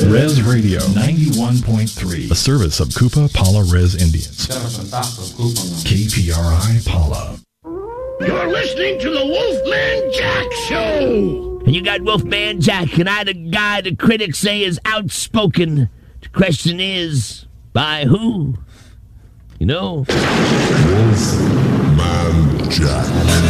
Res Radio 91.3, a service of Kupa Pala Res Indians. KPRI Pala. You're listening to the Wolfman Jack Show! And you got Wolfman Jack, and I, the guy the critics say is outspoken. The question is, by who? You know? Wolfman Jack.